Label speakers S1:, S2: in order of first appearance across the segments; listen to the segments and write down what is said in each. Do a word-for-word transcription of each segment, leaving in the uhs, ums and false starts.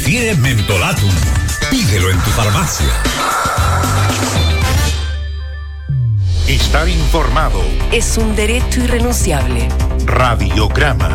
S1: prefiere Mentolatum. Pídelo en tu farmacia.
S2: Estar informado
S3: es un derecho irrenunciable.
S2: Radiograma.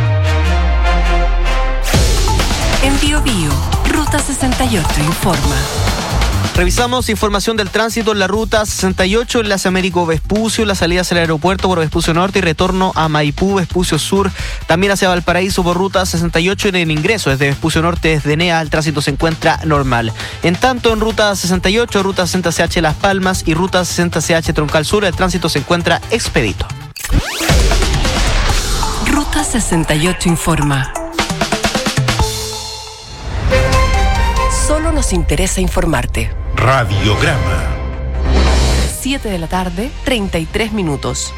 S3: En Bio Bio, Ruta sesenta y ocho informa.
S4: Revisamos información del tránsito en la Ruta sesenta y ocho, enlace Américo-Vespucio, las salidas al aeropuerto por Vespucio Norte y retorno a Maipú, Vespucio Sur, también hacia Valparaíso por Ruta sesenta y ocho. En el ingreso desde Vespucio Norte, desde Enea, el tránsito se encuentra normal. En tanto, en Ruta sesenta y ocho, Ruta sesenta C H Las Palmas y Ruta sesenta C H Troncal Sur, el tránsito se encuentra expedito.
S3: Ruta sesenta y ocho informa. Solo nos interesa informarte.
S2: Radiograma.
S3: siete de la tarde, treinta y tres minutos.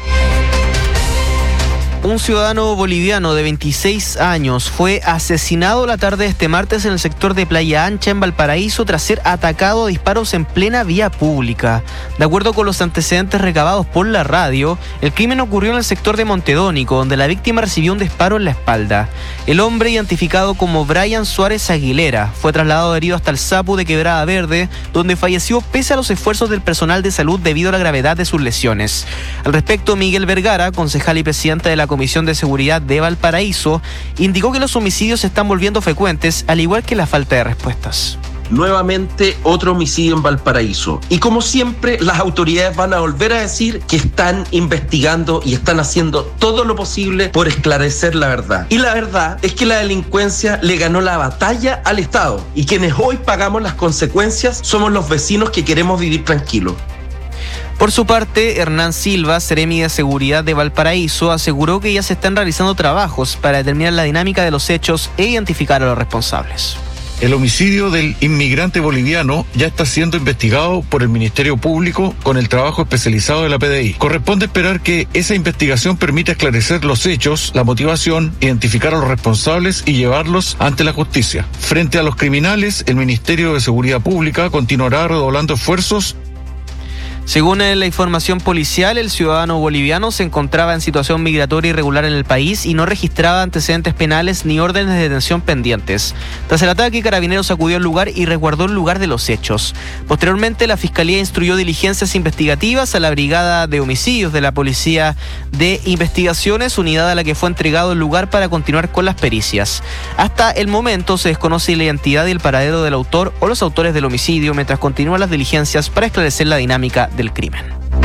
S4: Un ciudadano boliviano de veintiséis años fue asesinado la tarde de este martes en el sector de Playa Ancha, en Valparaíso, tras ser atacado a disparos en plena vía pública. De acuerdo con los antecedentes recabados por la radio, el crimen ocurrió en el sector de Montedónico, donde la víctima recibió un disparo en la espalda. El hombre, identificado como Brian Suárez Aguilera, fue trasladado herido hasta el Sapu de Quebrada Verde, donde falleció pese a los esfuerzos del personal de salud debido a la gravedad de sus lesiones. Al respecto, Miguel Vergara, concejal y presidente de la Comisión de Seguridad de Valparaíso, indicó que los homicidios se están volviendo frecuentes, al igual que la falta de respuestas.
S5: Nuevamente otro homicidio en Valparaíso. Y como siempre, las autoridades van a volver a decir que están investigando y están haciendo todo lo posible por esclarecer la verdad. Y la verdad es que la delincuencia le ganó la batalla al Estado. Y quienes hoy pagamos las consecuencias somos los vecinos que queremos vivir tranquilos.
S4: Por su parte, Hernán Silva, seremi de Seguridad de Valparaíso, aseguró que ya se están realizando trabajos para determinar la dinámica de los hechos e identificar a los responsables.
S6: El homicidio del inmigrante boliviano ya está siendo investigado por el Ministerio Público con el trabajo especializado de la P D I. Corresponde esperar que esa investigación permita esclarecer los hechos, la motivación, identificar a los responsables y llevarlos ante la justicia. Frente a los criminales, el Ministerio de Seguridad Pública continuará redoblando esfuerzos.
S4: Según la información policial, el ciudadano boliviano se encontraba en situación migratoria irregular en el país y no registraba antecedentes penales ni órdenes de detención pendientes. Tras el ataque, Carabineros acudió al lugar y resguardó el lugar de los hechos. Posteriormente, la Fiscalía instruyó diligencias investigativas a la Brigada de Homicidios de la Policía de Investigaciones, unidad a la que fue entregado el lugar para continuar con las pericias. Hasta el momento se desconoce la identidad y el paradero del autor o los autores del homicidio, mientras continúan las diligencias para esclarecer la dinámica del crimen.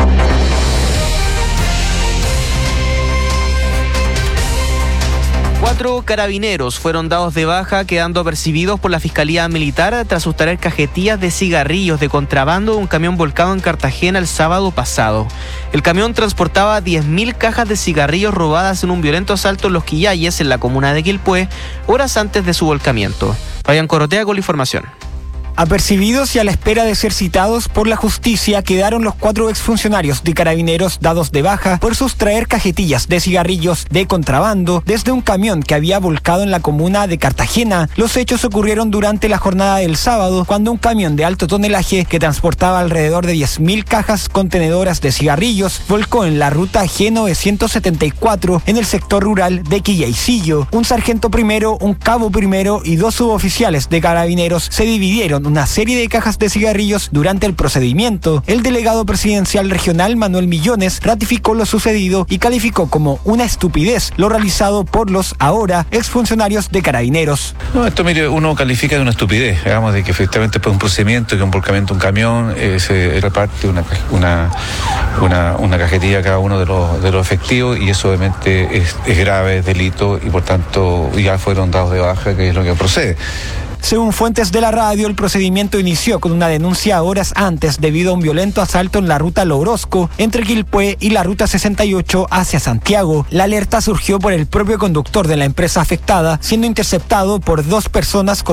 S4: Cuatro carabineros fueron dados de baja, quedando apercibidos por la Fiscalía Militar tras sustraer cajetillas de cigarrillos de contrabando de un camión volcado en Cartagena el sábado pasado. El camión transportaba diez mil cajas de cigarrillos robadas en un violento asalto en Los Quillayes, en la comuna de Quilpué, horas antes de su volcamiento. Fabián Corrotea con la información.
S7: Apercibidos y a la espera de ser citados por la justicia, quedaron los cuatro exfuncionarios de Carabineros dados de baja por sustraer cajetillas de cigarrillos de contrabando desde un camión que había volcado en la comuna de Cartagena. Los hechos ocurrieron durante la jornada del sábado, cuando un camión de alto tonelaje que transportaba alrededor de diez mil cajas contenedoras de cigarrillos volcó en la ruta G novecientos setenta y cuatro en el sector rural de Quillaycillo. Un sargento primero, un cabo primero y dos suboficiales de Carabineros se dividieron una serie de cajas de cigarrillos durante el procedimiento. El delegado presidencial regional, Manuel Millones, ratificó lo sucedido y calificó como una estupidez lo realizado por los ahora exfuncionarios de Carabineros.
S8: No, esto, mire, uno califica de una estupidez, digamos, de que efectivamente fue un procedimiento, que un volcamiento de un camión, eh, se reparte una, una, una, una cajetilla a cada uno de los, de los efectivos, y eso obviamente es, es grave, es delito, y por tanto ya fueron dados de baja, que es lo que procede.
S7: Según fuentes de la radio, el procedimiento inició con una denuncia horas antes debido a un violento asalto en la ruta Lo Orozco, entre Quilpué y la ruta sesenta y ocho hacia Santiago. La alerta surgió por el propio conductor de la empresa afectada, siendo interceptado por dos personas con